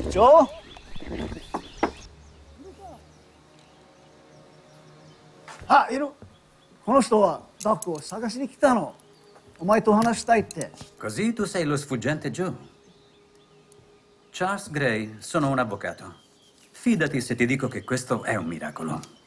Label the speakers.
Speaker 1: Joe? Ah, この人はダックを探しに来たの。お前と話したいって。
Speaker 2: Così tu sei lo sfuggente Joe. Charles Gray, sono un avvocato. Fidati se ti dico che questo è un miracolo.